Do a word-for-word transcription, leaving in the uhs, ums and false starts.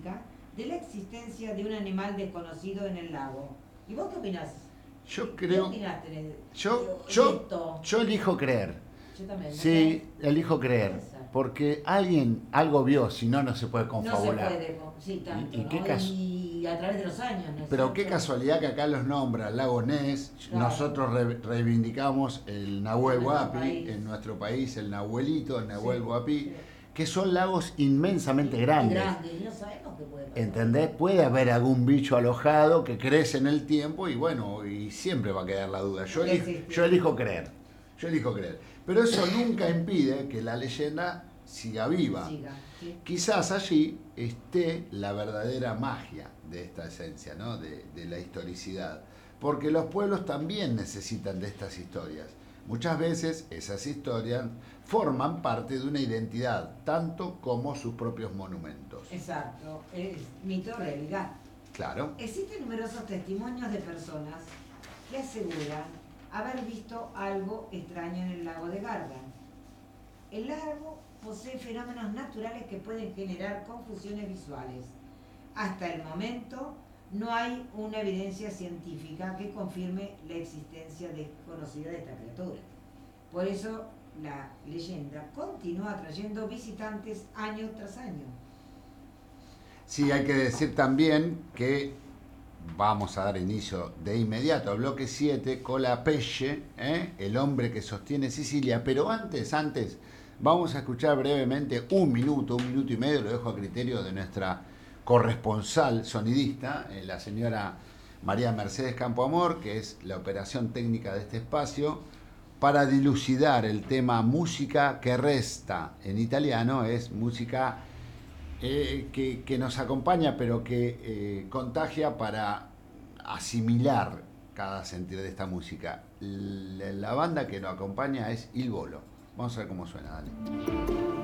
científica de la existencia de un animal desconocido en el lago. ¿Y vos qué opinás? Yo ¿Qué creo... opinaste de, Yo, de yo, esto? yo elijo creer. Yo también. ¿no? Sí, elijo creer. Porque alguien algo vio, si no, no se puede confabular. No se puede, sí, tanto, ¿Y, y ¿no? qué caso? Y a través de los años, ¿no es Pero cierto? qué casualidad que acá los nombra Lago Ness, Claro. nosotros re reivindicamos el Nahuel En nuestro Huapi, país. en nuestro país, el Nahuelito, el Nahuel Sí, Huapi, sí. que son lagos inmensamente Y grandes. grandes, no sabemos qué puede pasar. ¿Entendés? Puede haber algún bicho alojado que crece en el tiempo y bueno, y siempre va a quedar la duda. Yo elijo, yo elijo creer, yo elijo creer. Pero eso nunca impide que la leyenda siga viva. Siga, sí. Quizás allí esté la verdadera magia de esta esencia, ¿no? de, de la historicidad. Porque los pueblos también necesitan de estas historias. Muchas veces esas historias forman parte de una identidad, tanto como sus propios monumentos. Exacto, es mito realidad. Claro. Existen numerosos testimonios de personas que aseguran haber visto algo extraño en el lago de Garda. El lago posee fenómenos naturales que pueden generar confusiones visuales. Hasta el momento no hay una evidencia científica que confirme la existencia desconocida de esta criatura. Por eso la leyenda continúa atrayendo visitantes año tras año. Sí, hay que decir también que vamos a dar inicio de inmediato al bloque siete, Colapesce, ¿eh? El hombre que sostiene Sicilia. Pero antes, antes, vamos a escuchar brevemente un minuto, un minuto y medio, lo dejo a criterio de nuestra corresponsal sonidista, eh, la señora María Mercedes Campoamor, que es la operación técnica de este espacio, para dilucidar el tema música que resta. En italiano es música eh, que, que nos acompaña, pero que eh, contagia para asimilar cada sentir de esta música. La, la banda que nos acompaña es Il Volo. Vamos a ver cómo suena, dale.